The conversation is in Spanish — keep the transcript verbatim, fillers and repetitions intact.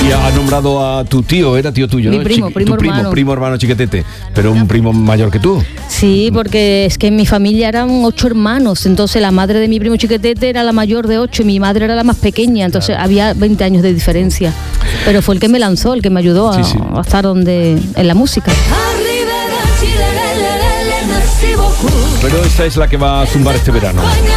Y ha nombrado a tu tío, era tío tuyo, Mi ¿no? primo, Chi- primo tu primo, hermano. primo hermano Chiquetete, pero un primo mayor que tú. Sí, porque es que en mi familia eran ocho hermanos, entonces la madre de mi primo Chiquetete era la mayor de ocho y mi madre era la más pequeña, entonces claro. había veinte años de diferencia. Pero fue el que me lanzó, el que me ayudó a, sí, sí. a estar donde en la música. Pero esta es la que va a zumbar este verano.